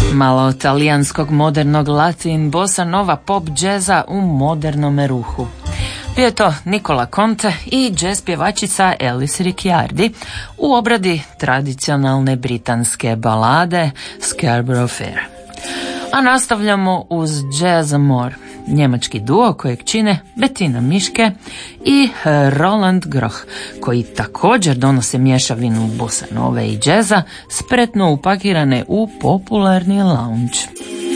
Malo talijanskog modernog latin bossa nova pop džeza u modernome ruhu. Bio je to Nicola Conte i jazz pjevačica Alice Ricciardi u obradi tradicionalne britanske balade Scarborough Fair. A nastavljamo uz Jazz Amore, njemački duo kojeg čine Bettina Miške i Roland Groch, koji također donose mješavinu bossa nove i džeza, spretno upakirane u popularni lounge.